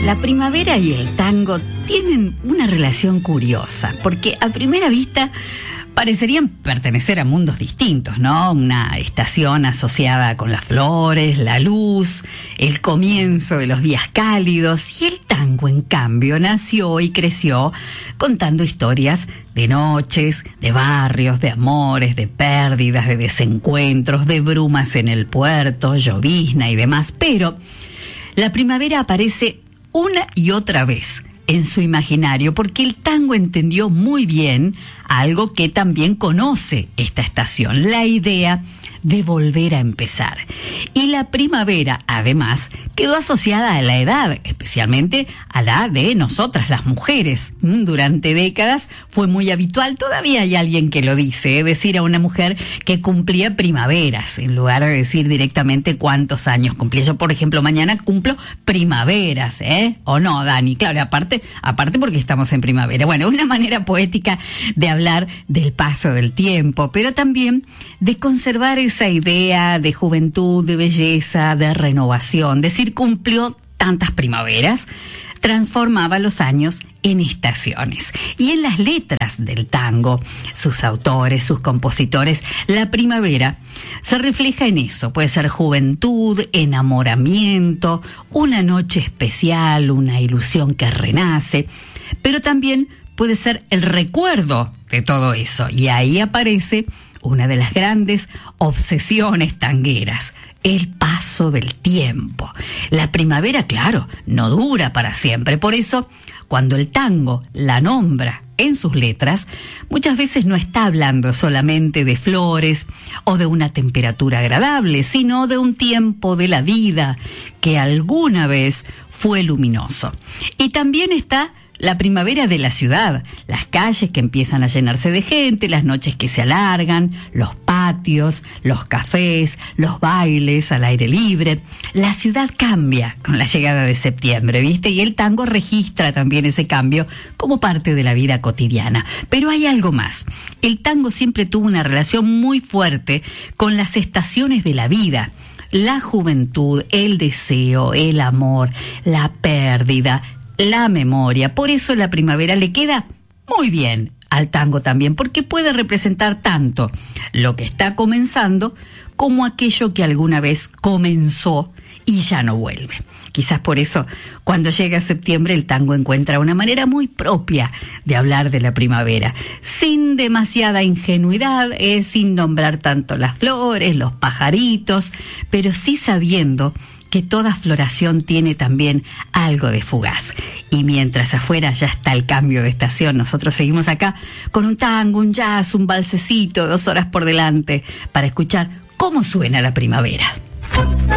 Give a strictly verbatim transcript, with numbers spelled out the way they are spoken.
La primavera y el tango tienen una relación curiosa, porque a primera vista parecerían pertenecer a mundos distintos, ¿no? Una estación asociada con las flores, la luz, el comienzo de los días cálidos, y el tango, en cambio, nació y creció contando historias de noches, de barrios, de amores, de pérdidas, de desencuentros, de brumas en el puerto, llovizna y demás. Pero la primavera aparece una y otra vez en su imaginario, porque el tango entendió muy bien algo que también conoce esta estación, la idea de volver a empezar. Y la primavera, además, quedó asociada a la edad, especialmente a la de nosotras, las mujeres. Durante décadas fue muy habitual, todavía hay alguien que lo dice, ¿eh? decir a una mujer que cumplía primaveras, en lugar de decir directamente cuántos años cumplía. Yo, por ejemplo, mañana cumplo primaveras, ¿eh? ¿O no, Dani? Claro, aparte, aparte porque estamos en primavera. Bueno, una manera poética de hablar del paso del tiempo, pero también de conservar esa idea de juventud, de belleza, de renovación. Decir cumplió tantas primaveras transformaba los años en estaciones. Y en las letras del tango, sus autores, sus compositores, la primavera se refleja en eso. Puede ser juventud, enamoramiento, una noche especial, una ilusión que renace, pero también puede ser el recuerdo de todo eso. Y ahí aparece una de las grandes obsesiones tangueras, el paso del tiempo. La primavera, claro, no dura para siempre. Por eso, cuando el tango la nombra en sus letras, muchas veces no está hablando solamente de flores o de una temperatura agradable, sino de un tiempo de la vida que alguna vez fue luminoso. Y también está la primavera de la ciudad, las calles que empiezan a llenarse de gente, las noches que se alargan, los patios, los cafés, los bailes al aire libre. La ciudad cambia con la llegada de septiembre, ¿viste? Y el tango registra también ese cambio como parte de la vida cotidiana. Pero hay algo más. El tango siempre tuvo una relación muy fuerte con las estaciones de la vida. La juventud, el deseo, el amor, la pérdida, la memoria. Por eso la primavera le queda muy bien al tango también, porque puede representar tanto lo que está comenzando como aquello que alguna vez comenzó y ya no vuelve. Quizás por eso, cuando llega septiembre, el tango encuentra una manera muy propia de hablar de la primavera, sin demasiada ingenuidad, eh, sin nombrar tanto las flores, los pajaritos, pero sí sabiendo que toda floración tiene también algo de fugaz. Y mientras afuera ya está el cambio de estación, nosotros seguimos acá con un tango, un jazz, un valsecito, dos horas por delante, para escuchar cómo suena la primavera.